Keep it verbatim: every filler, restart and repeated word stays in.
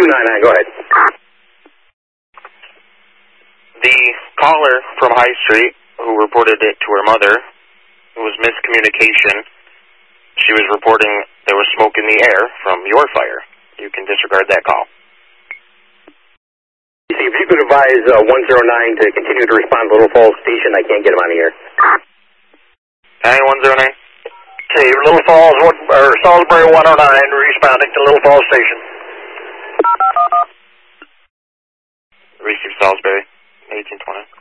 nine nine, go ahead. The caller from High Street who reported it to her mother, it was miscommunication. She was reporting there was smoke in the air from your fire. You can disregard that call. See, if you could advise uh, one zero nine to continue to respond to Little Falls Station, I can't get him on the air. Hey, one zero nine. See, Little Falls, one, or Salisbury one oh nine, responding to Little Falls Station. Receive Salisbury, eighteen twenty.